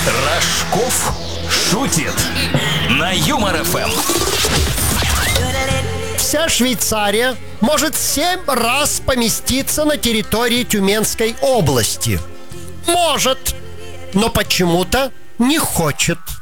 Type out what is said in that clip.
Рожков шутит на Юмор ФМ. Вся Швейцария может 7 раз поместиться на территории Тюменской области. Может, но почему-то не хочет.